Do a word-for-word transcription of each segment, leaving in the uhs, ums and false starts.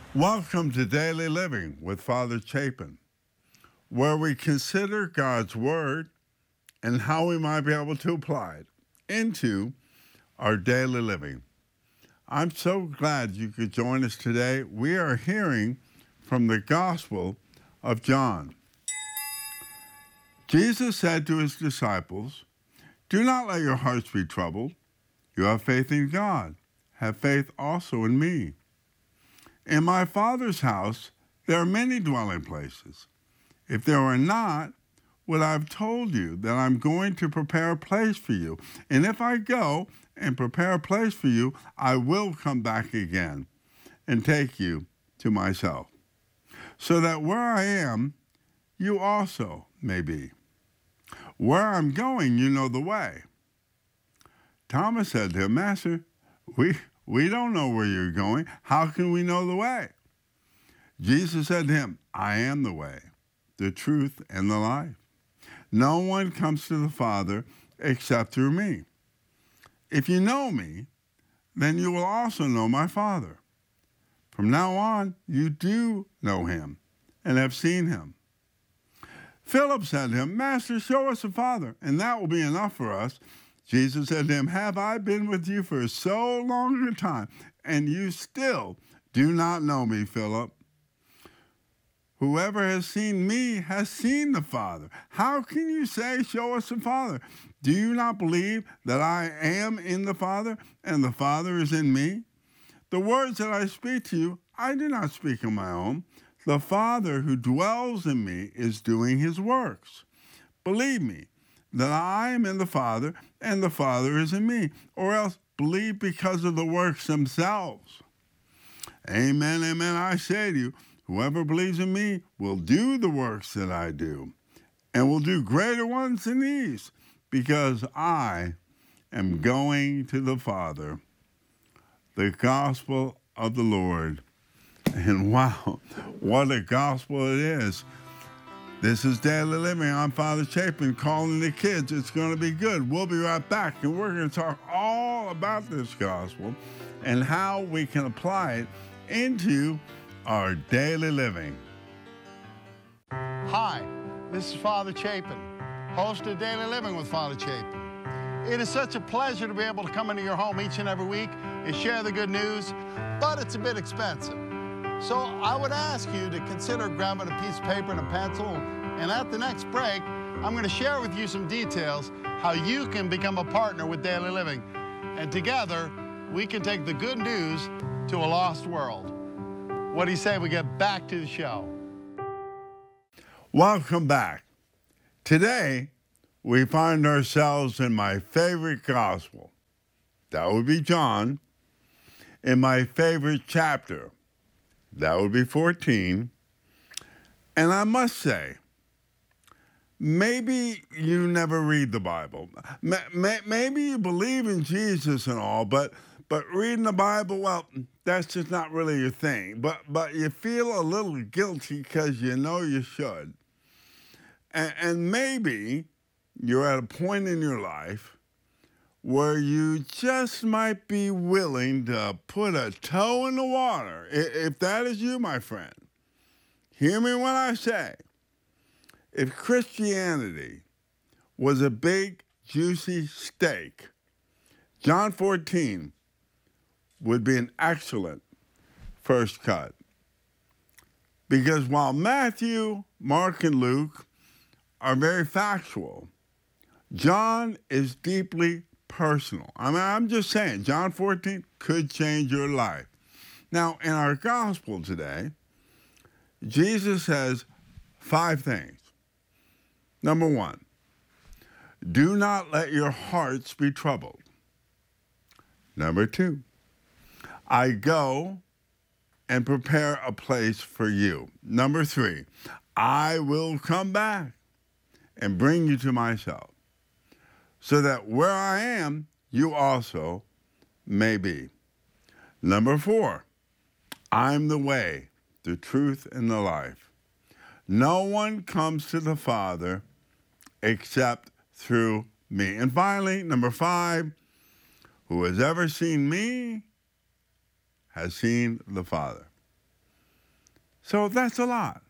Welcome to Daily Living with Father Chapin, where we consider God's Word and how we might be able to apply it into our daily living. I'm so glad you could join us today. We are hearing from the Gospel of John. Jesus said to his disciples, "Do not let your hearts be troubled. You have faith in God. Have faith also in me. In my Father's house there are many dwelling places. If there were not, would I have told you that I'm going to prepare a place for you? And if I go and prepare a place for you, I will come back again and take you to myself, so that where I am, you also may be. Where I'm going, you know the way." Thomas said to him, "Master, we We don't know where you're going. How can we know the way?" Jesus said to him, "I am the way, the truth, and the life. No one comes to the Father except through me. If you know me, then you will also know my Father. From now on, you do know him and have seen him." Philip said to him, "Master, show us the Father, and that will be enough for us." Jesus said to him, "Have I been with you for so long a time, and you still do not know me, Philip? Whoever has seen me has seen the Father. How can you say, 'Show us the Father'? Do you not believe that I am in the Father, and the Father is in me? The words that I speak to you, I do not speak on my own. The Father who dwells in me is doing his works. Believe me that I am in the Father, and the Father is in me, or else believe because of the works themselves. Amen, amen, I say to you, whoever believes in me will do the works that I do, and will do greater ones than these, because I am going to the Father." The gospel of the Lord. And wow, what a gospel it is. This is Daily Living. I'm Father Chapin calling the kids. It's going to be good. We'll be right back, and we're going to talk all about this gospel and how we can apply it into our daily living. Hi, this is Father Chapin, host of Daily Living with Father Chapin. It is such a pleasure to be able to come into your home each and every week and share the good news, but it's a bit expensive. So I would ask you to consider grabbing a piece of paper and a pencil, and at the next break, I'm going to share with you some details how you can become a partner with Daily Living. And together, we can take the good news to a lost world. What do you say we get back to the show? Welcome back. Today, we find ourselves in my favorite gospel. That would be John. In my favorite chapter. That would be fourteen. And I must say, maybe you never read the Bible. Maybe you believe in Jesus and all, but but reading the Bible, well, that's just not really your thing. But but you feel a little guilty because you know you should. And, and maybe you're at a point in your life where you just might be willing to put a toe in the water. If that is you, my friend, hear me when I say, if Christianity was a big, juicy steak, John fourteen would be an excellent first cut. Because while Matthew, Mark, and Luke are very factual, John is deeply personal. I mean, I'm just saying, John fourteen could change your life. Now, in our gospel today, Jesus says five things. Number one, do not let your hearts be troubled. Number two, I go and prepare a place for you. Number three, I will come back and bring you to myself, so that where I am, you also may be. Number four, I'm the way, the truth, and the life. No one comes to the Father except through me. And finally, number five, who has ever seen me has seen the Father. So that's a lot.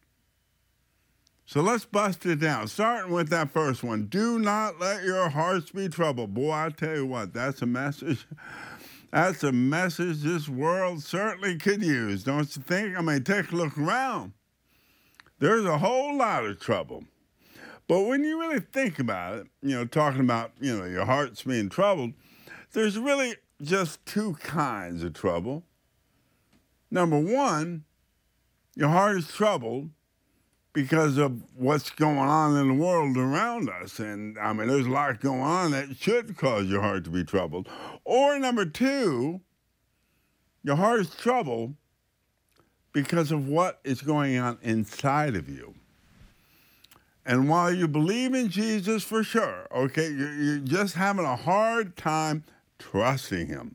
So let's bust it down, starting with that first one. Do not let your hearts be troubled. Boy, I tell you what, that's a message. That's a message this world certainly could use, don't you think? I mean, take a look around. There's a whole lot of trouble. But when you really think about it, you know, talking about, you know, your heart's being troubled, there's really just two kinds of trouble. Number one, your heart is troubled because of what's going on in the world around us. And, I mean, there's a lot going on that should cause your heart to be troubled. Or number two, your heart is troubled because of what is going on inside of you. And while you believe in Jesus for sure, okay, you're, you're just having a hard time trusting him.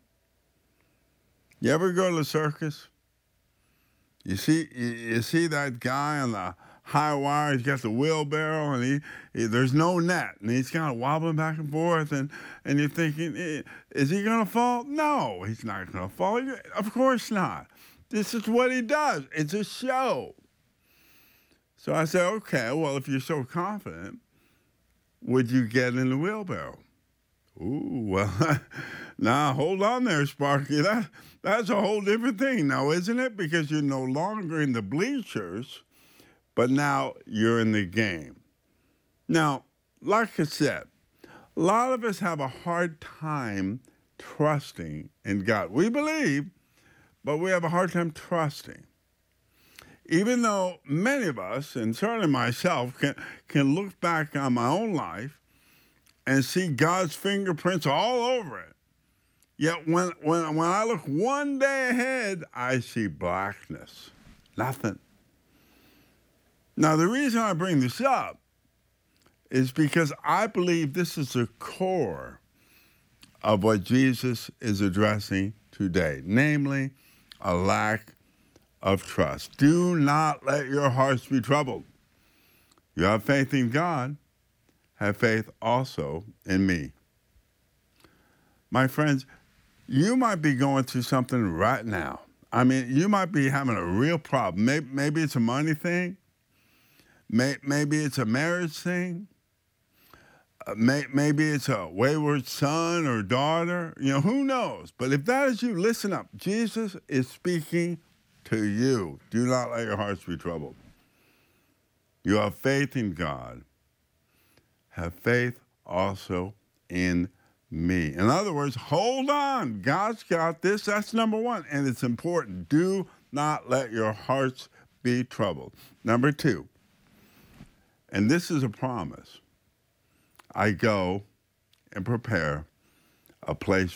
You ever go to the circus? You see, you, you see that guy on the high wire, he's got the wheelbarrow, and he, he there's no net, and he's kind of wobbling back and forth, and, and you're thinking, is he going to fall? No, he's not going to fall. Of course not. This is what he does. It's a show. So I said, okay, well, if you're so confident, would you get in the wheelbarrow? Ooh, well, now hold on there, Sparky. That, that's a whole different thing now, isn't it? Because you're no longer in the bleachers, but now you're in the game. Now, like I said, a lot of us have a hard time trusting in God. We believe, but we have a hard time trusting. Even though many of us, and certainly myself, can, can look back on my own life and see God's fingerprints all over it. Yet when, when, when I look one day ahead, I see blackness. Nothing. Now, the reason I bring this up is because I believe this is the core of what Jesus is addressing today, namely a lack of trust. Do not let your hearts be troubled. You have faith in God, have faith also in me. My friends, you might be going through something right now. I mean, you might be having a real problem. Maybe, maybe it's a money thing. May, maybe it's a marriage thing. Uh, may, maybe it's a wayward son or daughter. You know, who knows? But if that is you, listen up. Jesus is speaking to you. Do not let your hearts be troubled. You have faith in God. Have faith also in me. In other words, hold on. God's got this. That's number one. And it's important. Do not let your hearts be troubled. Number two, and this is a promise, I go and prepare a place